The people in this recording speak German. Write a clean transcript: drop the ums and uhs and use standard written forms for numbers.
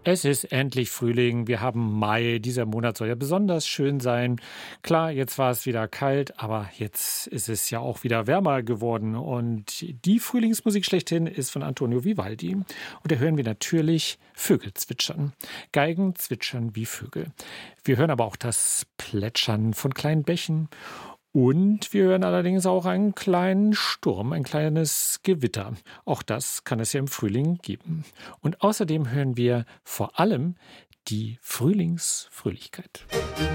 Es ist endlich Frühling, wir haben Mai, dieser Monat soll ja besonders schön sein. Klar, jetzt war es wieder kalt, aber jetzt ist es ja auch wieder wärmer geworden. Und die Frühlingsmusik schlechthin ist von Antonio Vivaldi. Und da hören wir natürlich Vögel zwitschern. Geigen zwitschern wie Vögel. Wir hören aber auch das Plätschern von kleinen Bächen. Und wir hören allerdings auch einen kleinen Sturm, ein kleines Gewitter. Auch das kann es ja im Frühling geben. Und außerdem hören wir vor allem die Frühlingsfröhlichkeit.